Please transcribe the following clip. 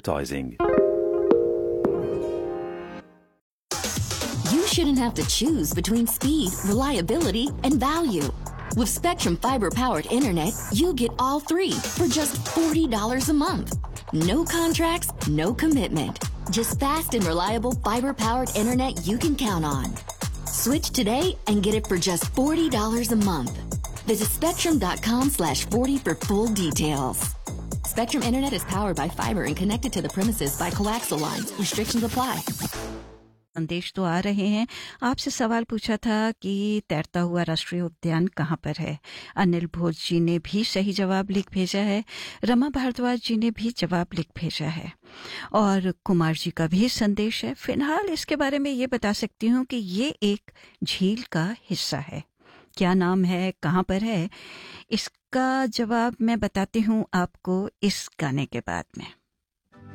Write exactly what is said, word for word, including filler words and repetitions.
advertising. You shouldn't have to choose between speed, reliability, and value. With Spectrum fiber-powered internet, you get all three for just forty dollars a month. No contracts, no commitment. Just fast and reliable fiber-powered internet you can count on. Switch today and get it for just forty dollars a month. Visit spectrum.com slash 40 for full details. Spectrum Internet is powered by fiber and connected to the premises by coaxial lines. Restrictions apply. संदेश तो आ रहे हैं। आपसे सवाल पूछा था कि तैरता हुआ राष्ट्रीय उद्यान कहाँ पर है। अनिल भोज जी ने भी सही जवाब लिख भेजा है। रमा भारद्वाज जी ने भी जवाब लिख भेजा है और कुमार जी का भी संदेश है। फिलहाल इसके बारे में ये बता सकती हूँ कि ये एक झील का हिस्सा है। क्या नाम है, कहाँ पर है, इसका जवाब मैं बताती हूँ आपको इस गाने के बाद में।